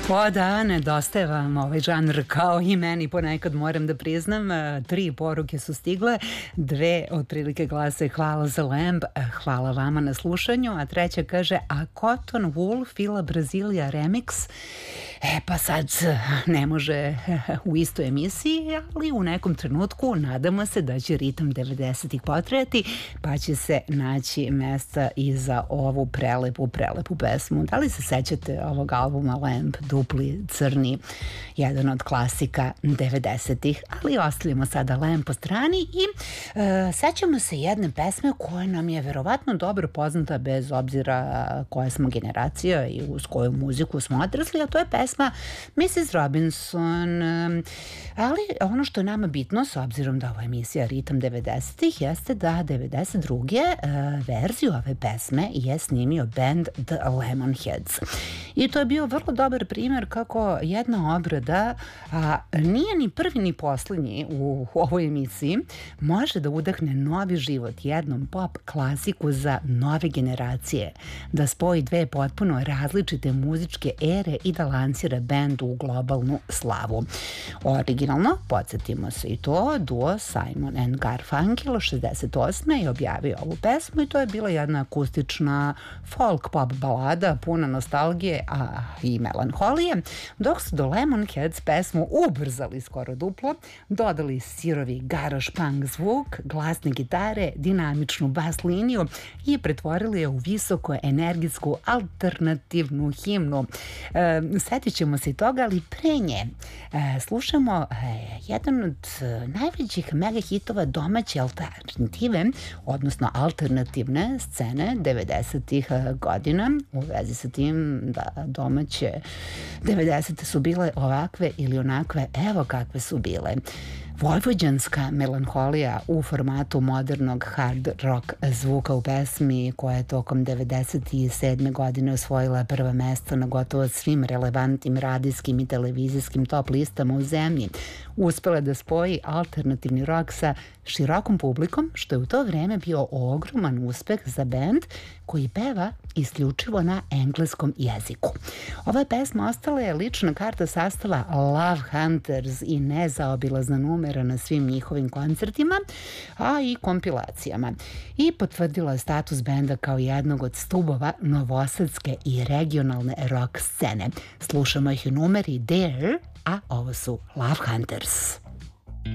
O da, nedostaje vam ovaj žanr kao i meni ponekad, moram da priznam. 3 poruke su stigle, 2 otprilike glase hvala za Lamb, hvala vama na slušanju, a 3 kaže a Cotton Wool Fila Brasilia Remix. Pa sad ne može u istoj emisiji, ali u nekom trenutku nadamo se da će ritam 90-ih potrajati, pa će se naći mesta i za ovu prelepu pesmu. Da li se sećate ovog albuma Lamb, dupli crni, jedan od klasika 90-ih, ali ostavimo sada Lamb po strani i sećamo se jedne pesme koja nam je verovatno dobro poznata bez obzira koja smo generacija i uz koju muziku smo odrasli, a to je pesma Mrs. Robinson. Ali ono što je nama bitno, s obzirom da ova emisija Ritam 90-ih, jeste da 92. Verziju ove pesme je snimio band The Lemonheads. I to je bio vrlo dobar primjer kako jedna obrada, nije ni prvi ni poslednji u ovoj emisiji, može da udahne novi život jednom pop klasiku za nove generacije, da spoji dve potpuno različite muzičke ere i da lansira bend u globalnu slavu. Originalno, podsjetimo se i to, duo Simon and Garfunkel 68. je objavio ovu pesmu i to je bila jedna akustična folk pop balada puna nostalgije i melanholije, dok su The Lemonheads pesmu ubrzali skoro duplo, dodali sirovi garage punk zvuk, glasne gitare, dinamičnu bas liniju i pretvorili je u visoko energijsku alternativnu himnu. Setit ćemo se i toga, ali pre nje slušamo jedan od najvećih mega hitova domaće alternative, odnosno alternativne scene 90-ih godina. U vezi sa tim da domaće 90-te su bile ovakve ili onakve, evo kakve su bile. Vojvođanska melanholija u formatu modernog hard rock zvuka u pesmi koja je tokom 97. godine osvojila prva mesta na gotovo svim relevantnim radijskim i televizijskim top listama u zemlji. Uspela da spoji alternativni rock sa širokom publikom, što je u to vreme bio ogroman uspeh za bend koji peva isključivo na engleskom jeziku. Ova pesma ostala je lična karta sastava Love Hunters i nezaobilazna numera na svim njihovim koncertima, a i kompilacijama. I potvrdila je status benda kao jednog od stubova novosadske i regionalne rock scene. Slušamo ih u numeri Dare, a ovo su Love Hunters.